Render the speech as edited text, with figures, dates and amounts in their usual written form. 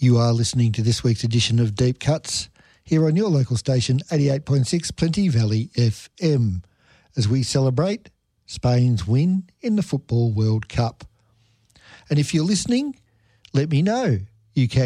You are listening to this week's edition of Deep Cuts here on your local station, 88.6 Plenty Valley FM, as we celebrate Spain's win in the Football World Cup. And if you're listening, let me know. You can